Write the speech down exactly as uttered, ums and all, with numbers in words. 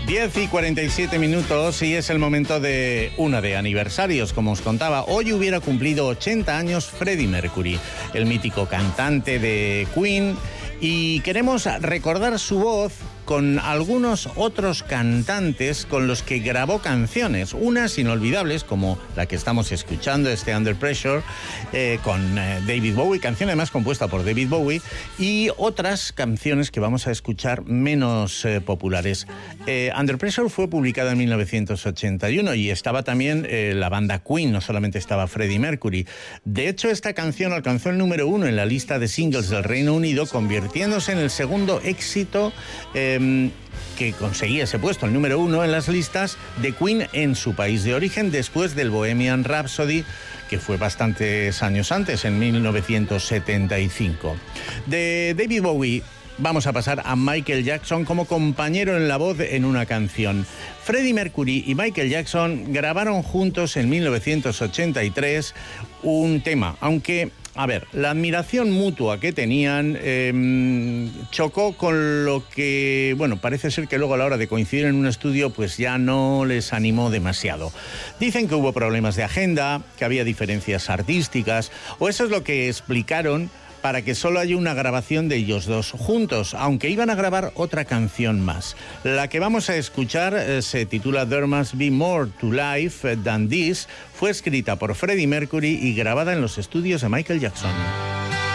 diez y cuarenta y siete minutos y es el momento de una de aniversarios, como os contaba. Hoy hubiera cumplido ochenta años Freddie Mercury, el mítico cantante de Queen, y queremos recordar su voz con algunos otros cantantes con los que grabó canciones, unas inolvidables como la que estamos escuchando, este Under Pressure, eh, con eh, David Bowie, canción además compuesta por David Bowie, y otras canciones que vamos a escuchar menos eh, populares. Eh, Under Pressure fue publicada en mil novecientos ochenta y uno y estaba también eh, la banda Queen, no solamente estaba Freddie Mercury. De hecho, esta canción alcanzó el número uno en la lista de singles del Reino Unido, convirtiéndose en el segundo éxito eh, que conseguía ese puesto, el número uno en las listas de Queen en su país de origen, después del Bohemian Rhapsody, que fue bastantes años antes, en mil novecientos setenta y cinco. De David Bowie vamos a pasar a Michael Jackson como compañero en la voz en una canción. Freddie Mercury y Michael Jackson grabaron juntos en mil novecientos ochenta y tres un tema, aunque... A ver, la admiración mutua que tenían eh, chocó con lo que, bueno, parece ser que luego a la hora de coincidir en un estudio pues ya no les animó demasiado. Dicen que hubo problemas de agenda, que había diferencias artísticas, o eso es lo que explicaron para que solo haya una grabación de ellos dos juntos, aunque iban a grabar otra canción más. La que vamos a escuchar eh, se titula There Must Be More to Life Than This, fue escrita por Freddie Mercury y grabada en los estudios de Michael Jackson.